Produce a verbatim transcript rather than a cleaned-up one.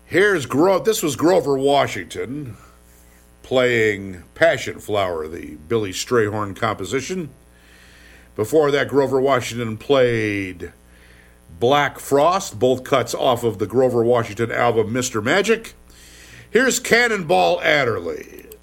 Here's Gro- this was Grover Washington playing Passion Flower, the Billy Strayhorn composition. Before that, Grover Washington played Black Frost, both cuts off of the Grover Washington album Mister Magic. Here's Cannonball Adderley.